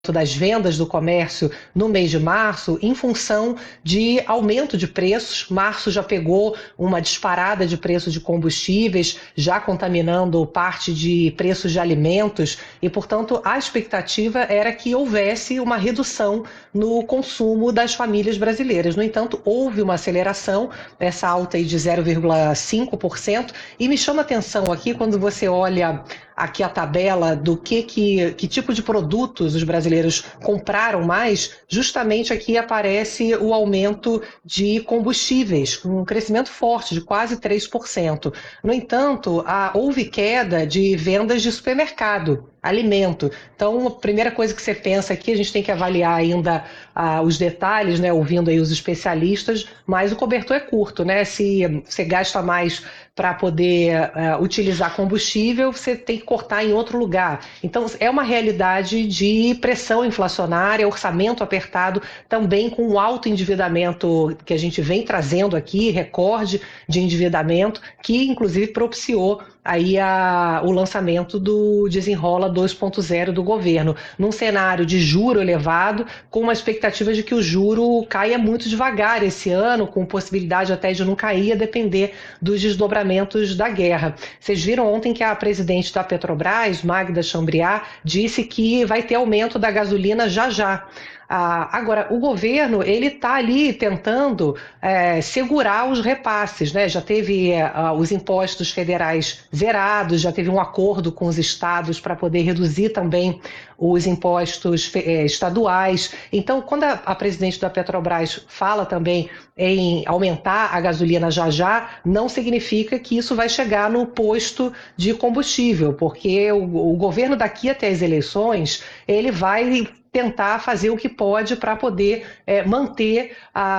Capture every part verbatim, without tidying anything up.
das vendas do comércio no mês de março em função de aumento de preços. Março já pegou uma disparada de preços de combustíveis, já contaminando parte de preços de alimentos e, portanto, a expectativa era que houvesse uma redução no consumo das famílias brasileiras. No entanto, houve uma aceleração, essa alta aí de zero vírgula cinco por cento, e me chama a atenção aqui quando você olha aqui a tabela do que, que, que tipo de produtos os brasileiros compraram mais, justamente aqui aparece o aumento de combustíveis, com um crescimento forte de quase três por cento. No entanto, há, houve queda de vendas de supermercado, alimento. Então, a primeira coisa que você pensa aqui, a gente tem que avaliar ainda ah, os detalhes, né, ouvindo aí os especialistas, mas o cobertor é curto, né? Se você gasta mais para poder uh, utilizar combustível, você tem que cortar em outro lugar. Então, é uma realidade de pressão inflacionária, orçamento apertado, também com o alto endividamento que a gente vem trazendo aqui, recorde de endividamento, que inclusive propiciou aí a, o lançamento do Desenrola dois ponto zero do governo, num cenário de juro elevado, com uma expectativa de que o juro caia muito devagar esse ano, com possibilidade até de não cair, a depender dos desdobramentos da guerra. Vocês viram ontem que a presidente da Petrobras, Magda Chambriard, disse que vai ter aumento da gasolina já já. Ah, agora, o governo ele está ali tentando é, segurar os repasses, né? Já teve é, os impostos federais zerados, já teve um acordo com os estados para poder reduzir também os impostos é, estaduais. Então, quando a, a presidente da Petrobras fala também em aumentar a gasolina já já, não significa que isso vai chegar no posto de combustível, porque o, o governo daqui até as eleições, ele vai tentar fazer o que pode para poder é, manter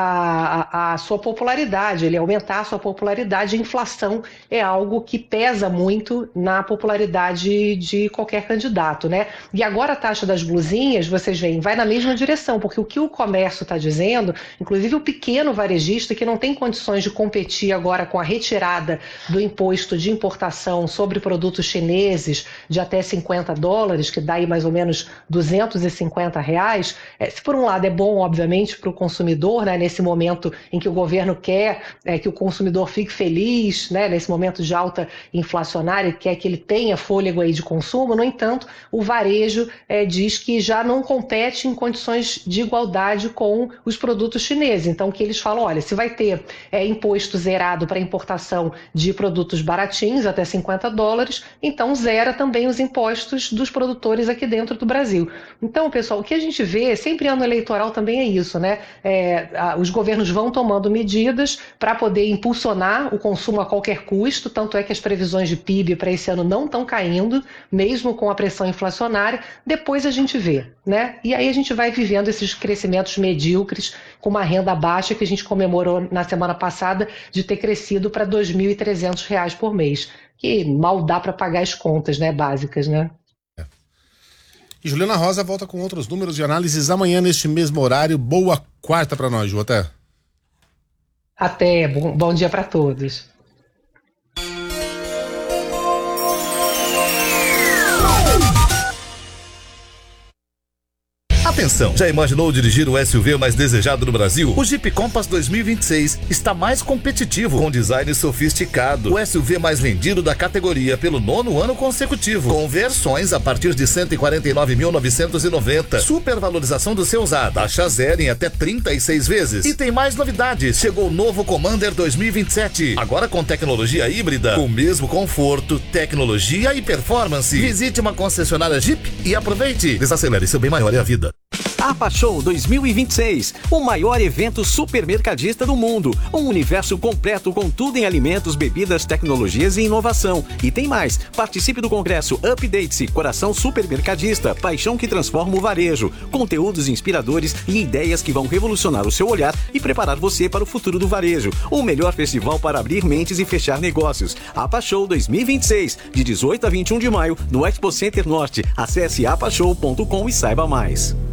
a, a, a sua popularidade, ele aumentar a sua popularidade. A inflação é algo que pesa muito na popularidade de qualquer candidato, né? E agora a taxa das blusinhas, vocês veem, vai na mesma direção, porque o que o comércio está dizendo, inclusive o pequeno varejista que não tem condições de competir agora com a retirada do imposto de importação sobre produtos chineses de até cinquenta dólares, que dá aí mais ou menos duzentos e cinquenta reais, é, se por um lado é bom, obviamente, para o consumidor, né, nesse momento em que o governo quer é, que o consumidor fique feliz, né, nesse momento de alta inflacionária, quer que ele tenha fôlego aí de consumo. No entanto, o varejo é, diz que já não compete em condições de igualdade com os produtos chineses. Então, que eles falam, olha, se vai ter é, imposto zerado para importação de produtos baratinhos, até cinquenta dólares, então zera também os impostos dos produtores aqui dentro do Brasil. Então, pessoal, o que a gente vê, sempre ano eleitoral também é isso, né? É, a, os governos vão tomando medidas para poder impulsionar o consumo a qualquer custo, tanto é que as previsões de P I B para esse ano não estão caindo, mesmo com a pressão inflacionária. Depois a gente vê, né? E aí a gente vai vivendo esses crescimentos medíocres com uma renda baixa que a gente comemorou na semana passada de ter crescido para dois mil e trezentos reais por mês, que mal dá para pagar as contas, né, básicas, né? E Juliana Rosa volta com outros números de análises amanhã neste mesmo horário. Boa quarta para nós, Ju. Até. Até. Bom, bom dia para todos. Atenção! Já imaginou dirigir o S U V mais desejado do Brasil? O Jeep Compass dois mil e vinte e seis está mais competitivo, com design sofisticado. O S U V mais vendido da categoria pelo nono ano consecutivo, com versões a partir de cento e quarenta e nove mil novecentos e noventa. Supervalorização do seu usado, taxa zero em até trinta e seis vezes. E tem mais novidades. Chegou o novo Commander dois mil e vinte e sete, agora com tecnologia híbrida, com o mesmo conforto, tecnologia e performance. Visite uma concessionária Jeep e aproveite. Desacelere, seu bem maior é a vida. APA Show dois mil e vinte e seis, o maior evento supermercadista do mundo. Um universo completo com tudo em alimentos, bebidas, tecnologias e inovação. E tem mais, participe do congresso Update-se, Coração Supermercadista, paixão que transforma o varejo. Conteúdos inspiradores e ideias que vão revolucionar o seu olhar e preparar você para o futuro do varejo. O melhor festival para abrir mentes e fechar negócios. APA Show dois mil e vinte e seis, de dezoito a vinte e um de maio, no Expo Center Norte. Acesse apa show ponto com e saiba mais.